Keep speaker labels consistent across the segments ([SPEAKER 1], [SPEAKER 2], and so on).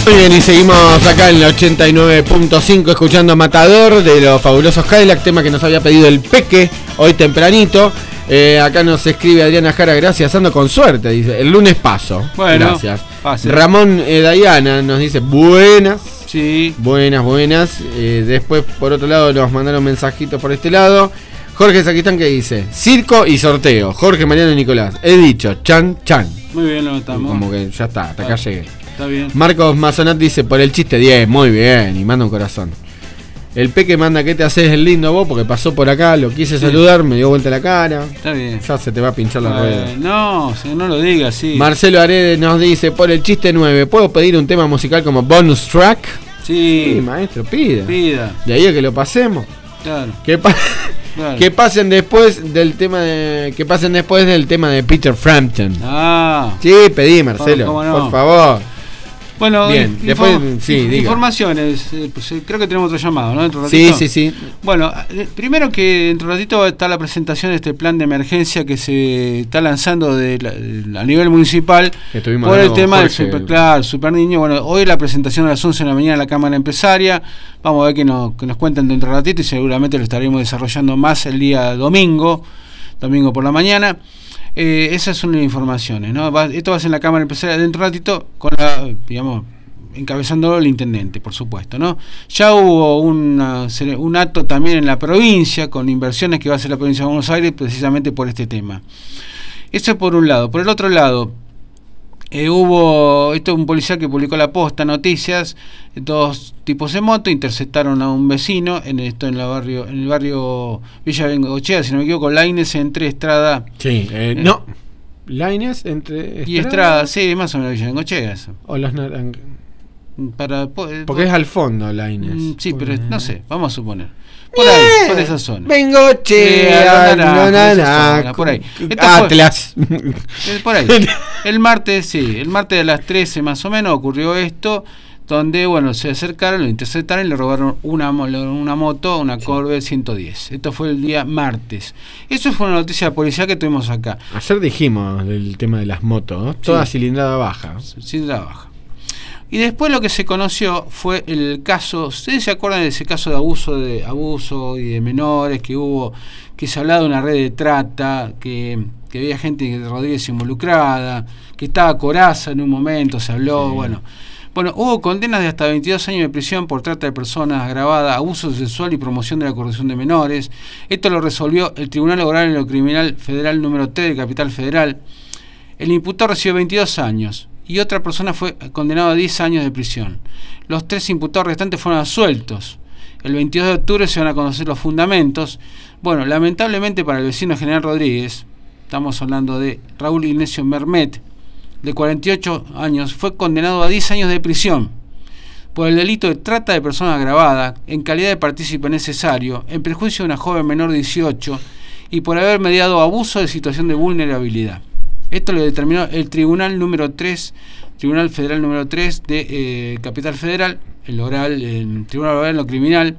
[SPEAKER 1] Muy bien, y seguimos acá en el 89.5 escuchando Matador de los fabulosos Cadillac, tema que nos había pedido el Peque hoy tempranito. Acá nos escribe Adriana Jara, gracias, ando con suerte, dice, el lunes paso.
[SPEAKER 2] Bueno,
[SPEAKER 1] gracias.
[SPEAKER 2] pase.
[SPEAKER 1] Ramón Dayana nos dice, buenas.
[SPEAKER 2] Sí.
[SPEAKER 1] Buenas. Después, por otro lado, nos mandaron mensajitos por este lado. Jorge Saquistán que dice, circo y sorteo, Jorge, Mariano y Nicolás. He dicho, chan.
[SPEAKER 2] Muy bien, lo notamos.
[SPEAKER 1] Como que ya está, hasta acá llegué.
[SPEAKER 2] Está bien.
[SPEAKER 1] Marcos Mazonat dice, por el chiste 10, muy bien, y manda un corazón. El Peque manda, ¿qué te haces el lindo vos? Porque pasó por acá, lo quise saludar, me dio vuelta la cara.
[SPEAKER 2] Está bien.
[SPEAKER 1] Ya se te va a pinchar la rueda.
[SPEAKER 2] No lo digas, sí.
[SPEAKER 1] Marcelo Aredes nos dice, por el chiste 9, ¿puedo pedir un tema musical como bonus track?
[SPEAKER 2] Sí.
[SPEAKER 1] Sí, maestro, pida.
[SPEAKER 2] De
[SPEAKER 1] ahí a que lo pasemos.
[SPEAKER 2] Claro.
[SPEAKER 1] Claro. Que pasen después del tema de Peter Frampton.
[SPEAKER 2] Sí,
[SPEAKER 1] pedí, Marcelo, por favor.
[SPEAKER 2] Bueno,
[SPEAKER 1] bien, después diga.
[SPEAKER 2] Informaciones, pues, creo que tenemos otro llamado, ¿no? Dentro de un ratito.
[SPEAKER 1] Sí.
[SPEAKER 2] Bueno, primero que dentro de un ratito está la presentación de este plan de emergencia que se está lanzando a nivel municipal por el tema del Super Niño. Bueno, hoy la presentación a las 11 de la mañana en la Cámara Empresaria. Vamos a ver que nos cuenten dentro de un ratito y seguramente lo estaremos desarrollando más el día domingo por la mañana. Esas son las informaciones, ¿no? Esto va a ser en la Cámara Empresaria dentro de un ratito con encabezándolo el intendente, por supuesto, ¿no? Ya hubo un acto también en la provincia con inversiones que va a hacer la provincia de Buenos Aires precisamente por este tema. Eso por un lado. Por el otro lado, hubo un policía que publicó La Posta Noticias, 2 tipos de moto interceptaron a un vecino en el barrio Villa Bengochea, si no me equivoco, Lainez entre Estrada.
[SPEAKER 1] Sí, Lainez entre
[SPEAKER 2] y Estrada, sí, más o menos Villa Bengochea eso.
[SPEAKER 1] O las porque es al fondo Lainez.
[SPEAKER 2] Sí, pero no sé, vamos a suponer. Por ahí, por esa zona.
[SPEAKER 1] Bengochea,
[SPEAKER 2] por ahí.
[SPEAKER 1] Atlas.
[SPEAKER 2] Por ahí. El martes a las 13 más o menos ocurrió esto, donde se acercaron, lo interceptaron y le robaron una moto, una Corvette 110. Esto fue el día martes. Eso fue una noticia policial que tuvimos acá.
[SPEAKER 1] Ayer dijimos del tema de las motos, ¿no? Toda cilindrada baja.
[SPEAKER 2] Cilindrada baja. Y después lo que se conoció fue el caso, ¿ustedes se acuerdan de ese caso de abuso y de menores que hubo, que se hablaba de una red de trata, que había gente de Rodríguez involucrada, que estaba Corazza en un momento, se habló, sí. Bueno, hubo condenas de hasta 22 años de prisión por trata de personas agravada, abuso sexual y promoción de la corrupción de menores. Esto lo resolvió el Tribunal Oral en lo Criminal Federal número 3 de Capital Federal. El imputado recibió 22 años. Y otra persona fue condenada a 10 años de prisión. Los 3 imputados restantes fueron absueltos. El 22 de octubre se van a conocer los fundamentos. Bueno, lamentablemente para el vecino General Rodríguez, estamos hablando de Raúl Ignacio Mermet, de 48 años, fue condenado a 10 años de prisión por el delito de trata de personas agravada, en calidad de partícipe necesario, en perjuicio de una joven menor de 18 y por haber mediado abuso de situación de vulnerabilidad. Esto lo determinó el Tribunal Federal número 3 de Capital Federal, el Tribunal Oral en lo Criminal.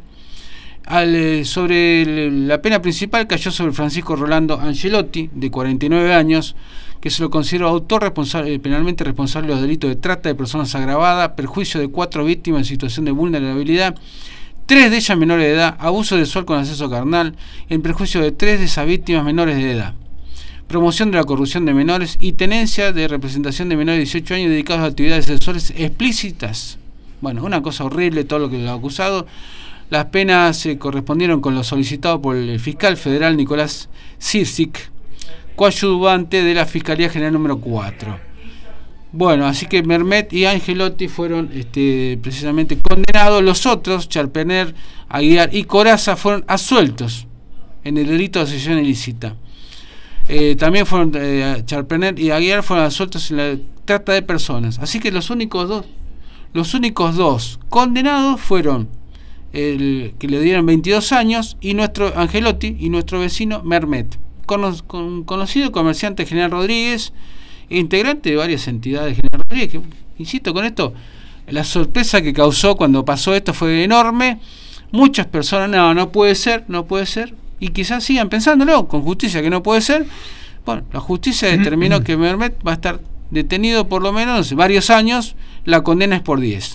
[SPEAKER 2] Sobre la pena principal cayó sobre Francisco Rolando Angelotti, de 49 años, que se lo consideró autor penalmente responsable de los delitos de trata de personas agravada, perjuicio de 4 víctimas en situación de vulnerabilidad, 3 de ellas menores de edad, abuso sexual con acceso carnal, en perjuicio de 3 de esas víctimas menores de edad, promoción de la corrupción de menores y tenencia de representación de menores de 18 años dedicados a actividades sexuales explícitas. Bueno, una cosa horrible todo lo que lo ha acusado. Las penas se correspondieron con lo solicitado por el fiscal federal Nicolás Sirsic, coadyuvante de la Fiscalía General número 4. Bueno, así que Mermet y Angelotti fueron precisamente condenados. Los otros, Charpener, Aguiar y Corazza, fueron absueltos en el delito de asociación ilícita. También fueron Charpener y Aguiar fueron absueltos en la trata de personas. Así que los únicos dos condenados fueron el que le dieron 22 años y nuestro Angelotti y nuestro vecino Mermet, conocido comerciante General Rodríguez, integrante de varias entidades General Rodríguez, que, insisto con esto, la sorpresa que causó cuando pasó esto fue enorme. Muchas personas, no puede ser, y quizás sigan pensándolo con justicia que no puede ser. Bueno, la justicia determinó que Mermet va a estar detenido por lo menos varios años la condena es por 10.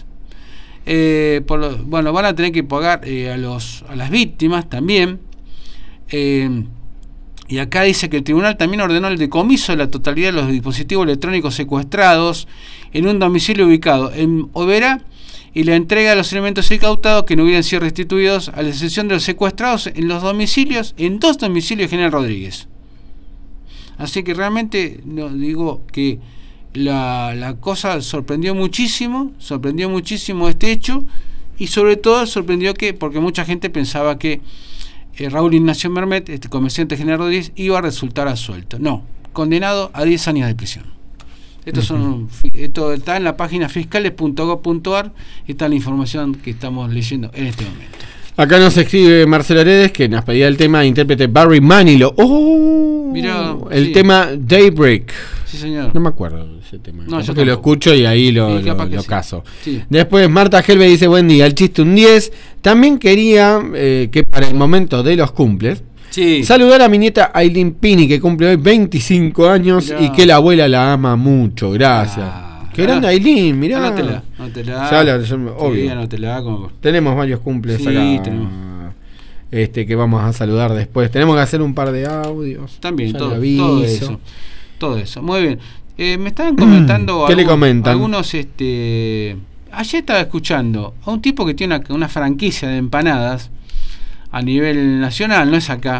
[SPEAKER 2] Van a tener que pagar a las víctimas también. Y acá dice que el tribunal también ordenó el decomiso de la totalidad de los dispositivos electrónicos secuestrados en un domicilio ubicado en Oberá y la entrega de los elementos incautados que no hubieran sido restituidos, a la excepción de los secuestrados en dos domicilios de General Rodríguez. Así que realmente digo que la cosa sorprendió muchísimo este hecho, y sobre todo sorprendió porque mucha gente pensaba que Raúl Ignacio Mermet, este comerciante General Rodríguez, iba a resultar absuelto. No, condenado a 10 años de prisión. Esto está en la página fiscales.gov.ar, está la información que estamos leyendo en este momento.
[SPEAKER 1] Acá nos escribe Marcelo Aredes, que nos pedía el tema de intérprete Barry Manilow.
[SPEAKER 2] Mirá,
[SPEAKER 1] el tema Daybreak.
[SPEAKER 2] Sí, señor.
[SPEAKER 1] No me acuerdo de ese tema.
[SPEAKER 2] No, yo
[SPEAKER 1] que lo escucho y ahí lo caso.
[SPEAKER 2] Sí.
[SPEAKER 1] Después Marta Helve dice, buen día, el chiste un 10. También quería que para el momento de los cumples, saludar a mi nieta Aileen Pini, que cumple hoy 25 años. Mirá. Y que la abuela la ama mucho. Gracias. Qué grande Aileen, mirá.
[SPEAKER 2] Anótela.
[SPEAKER 1] Obvio.
[SPEAKER 2] Anótela,
[SPEAKER 1] tenemos varios cumples acá. Tenemos. Que vamos a saludar después. Tenemos que hacer un par de audios.
[SPEAKER 2] También, todo eso. Muy bien. Me estaban comentando
[SPEAKER 1] ¿Qué le comentan?
[SPEAKER 2] Algunos, ayer estaba escuchando a un tipo que tiene una franquicia de empanadas a nivel nacional, no es acá.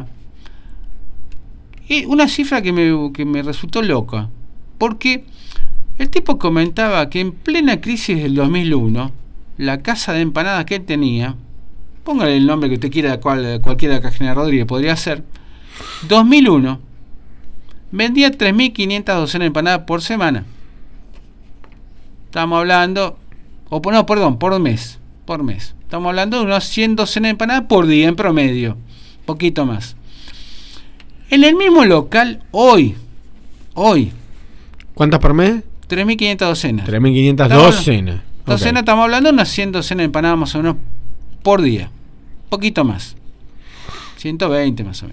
[SPEAKER 2] Y una cifra que me resultó loca, porque el tipo comentaba que en plena crisis del 2001, la casa de empanadas que él tenía, póngale el nombre que usted quiera, cualquiera de acá, General Rodríguez, podría ser, 2001, vendía 3.500 docenas de empanadas por semana. Estamos hablando, por mes. Estamos hablando de unas 100 docenas de empanadas por día en promedio, poquito más. En el mismo local, hoy.
[SPEAKER 1] ¿Cuántas por mes?
[SPEAKER 2] 3.500 docenas.
[SPEAKER 1] 3.500 docenas.
[SPEAKER 2] Docenas, estamos hablando de unas 100 docenas de empanadas más o menos por día. Poquito más. 120 más o menos.